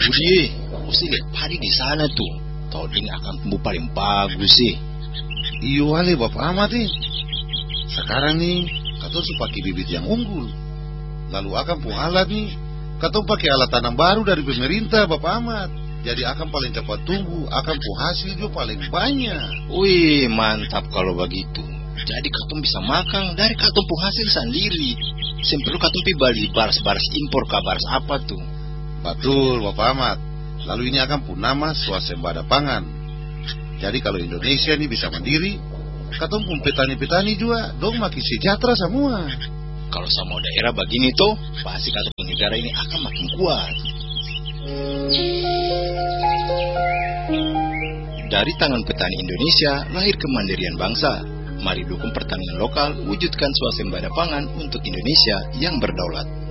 Budi, mesti lihat padi di sana tuh. Tahun ini akan tumbuh paling bagus sih. Iyo wale Bapak Ahmad nih. Sekarang nih, katong su pakai bibit yang unggul. Lalu akan pun alat nih, katong pakai alat tanam baru dari pemerintah Bapak Ahmad. Jadi akan paling cepat tumbuh, akan pun hasil juga paling banyak. Wih, mantap kalau begitu. Jadi katong bisa makan dari katong pun hasil sendiri. Perlu katong pi beli baras-baras impor ke baras apa tuh. Betul Bapak Ahmad. Lalu ini akan pun nama swasembada pangan. Jadi kalau Indonesia ini bisa mandiri, katong pun petani-petani juga dong makin sejahtera semua. Kalau sama daerah begini tuh, pasti katong pun negara ini akan makin kuat. Dari tangan petani Indonesia lahir kemandirian bangsa. Mari dukung pertanian lokal, wujudkan swasembada pangan untuk Indonesia yang berdaulat.